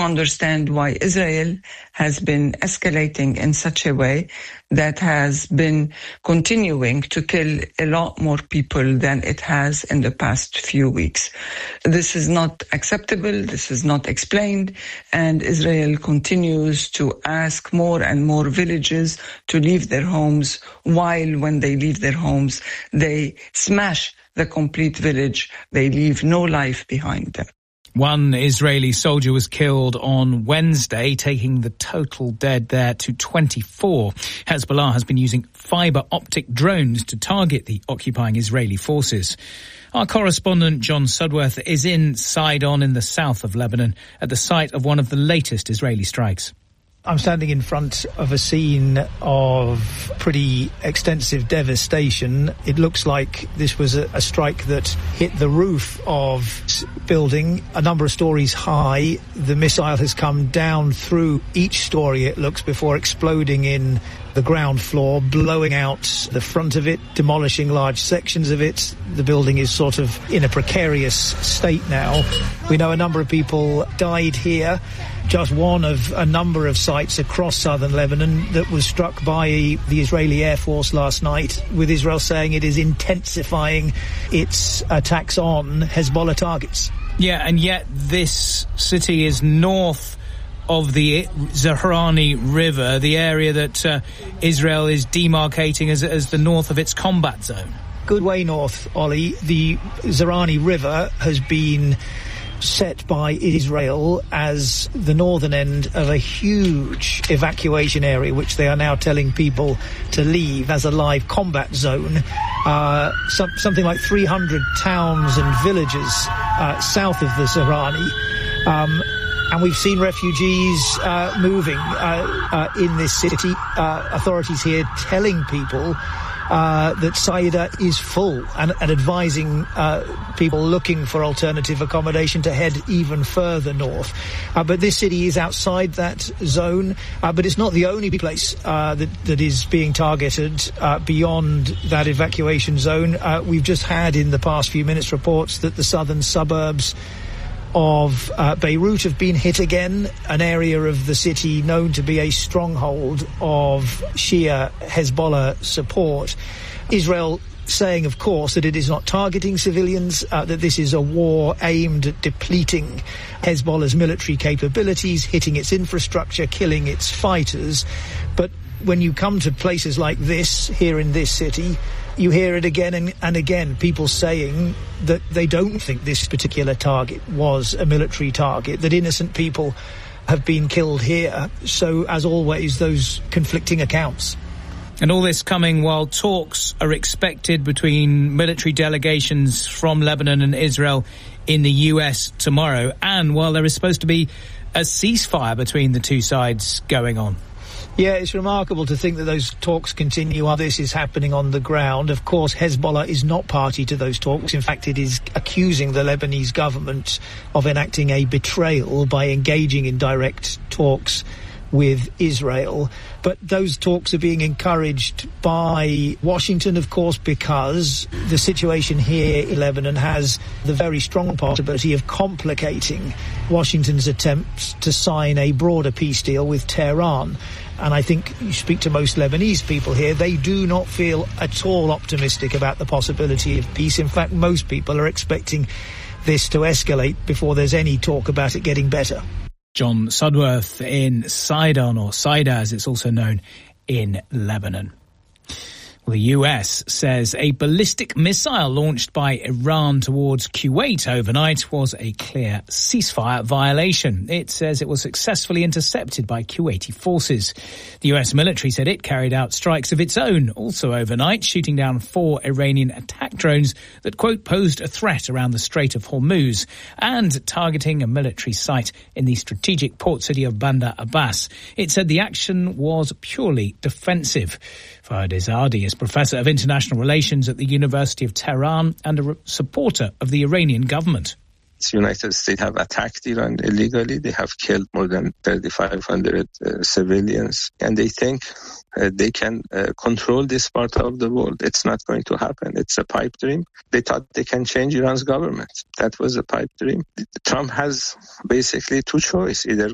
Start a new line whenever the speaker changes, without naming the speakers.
understand why Israel has been escalating in such a way that has been continuing to kill a lot more people than it has in the past few weeks. This is not acceptable, this is not explained, and Israel continues to ask more and more villages to leave their homes, while when they leave their homes, they smash the complete village. They leave no life behind them.
One Israeli soldier was killed on Wednesday, taking the total dead there to 24. Hezbollah has been using fibre optic drones to target the occupying Israeli forces. Our correspondent John Sudworth is in Sidon in the south of Lebanon at the site of one of the latest Israeli strikes.
I'm standing in front of a scene of pretty extensive devastation. It looks like this was a strike that hit the roof of building a number of stories high. The missile has come down through each story, it looks, before exploding in the ground floor, blowing out the front of it, demolishing large sections of it. The building is sort of in a precarious state now. We know a number of people died here. Just one of a number of sites across southern Lebanon that was struck by the Israeli Air Force last night, with Israel saying it is intensifying its attacks on Hezbollah targets.
Yeah, and yet this city is north of the Zahrani River, the area that Israel is demarcating as the north of its combat zone.
Good way north, Ollie. The Zahrani River has been set by Israel as the northern end of a huge evacuation area, which they are now telling people to leave as a live combat zone. Something like 300 towns and villages south of the Zahrani. And we've seen refugees moving in this city. Authorities here telling people that Saida is full and advising people looking for alternative accommodation to head even further north. But this city is outside that zone, but it's not the only place that is being targeted beyond that evacuation zone. We've just had in the past few minutes reports that the southern suburbs of Beirut have been hit again, an area of the city known to be a stronghold of Shia Hezbollah support. Israel saying, of course, that it is not targeting civilians, that this is a war aimed at depleting Hezbollah's military capabilities, hitting its infrastructure, killing its fighters. But when you come to places like this, here in this city, you hear it again and again, people saying that they don't think this particular target was a military target, that innocent people have been killed here. So, as always, those conflicting accounts.
And all this coming while talks are expected between military delegations from Lebanon and Israel in the US tomorrow, and while there is supposed to be a ceasefire between the two sides going on.
Yeah, it's remarkable to think that those talks continue while this is happening on the ground. Of course, Hezbollah is not party to those talks. In fact, it is accusing the Lebanese government of enacting a betrayal by engaging in direct talks with Israel. But those talks are being encouraged by Washington, of course, because the situation here in Lebanon has the very strong possibility of complicating Washington's attempts to sign a broader peace deal with Tehran. And I think you speak to most Lebanese people here, they do not feel at all optimistic about the possibility of peace. In fact, most people are expecting this to escalate before there's any talk about it getting better.
John Sudworth in Sidon, or Saida as it's also known, in Lebanon. Well, the US says a ballistic missile launched by Iran towards Kuwait overnight was a clear ceasefire violation. It says it was successfully intercepted by Kuwaiti forces. The US military said it carried out strikes of its own also overnight, shooting down 4 Iranian attack drones that, quote, posed a threat around the Strait of Hormuz and targeting a military site in the strategic port city of Bandar Abbas. It said the action was purely defensive. Fahad Izadi is Professor of International Relations at the University of Tehran and a supporter of the Iranian government.
The United States have attacked Iran illegally. They have killed more than 3,500 civilians. And they think they can control this part of the world. It's not going to happen. It's a pipe dream. They thought they can change Iran's government. That was a pipe dream. Trump has basically 2 choices. Either